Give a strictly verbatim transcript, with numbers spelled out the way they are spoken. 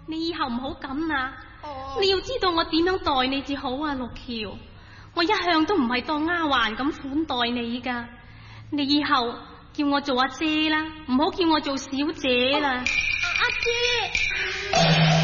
你以後唔好咁啊！ 哦、 你要知道我點樣待你至好啊，六橋。我一向都唔係當丫鬟咁款待你噶，你以後叫我做阿姐啦，唔好叫我做小姐啦。 阿姐。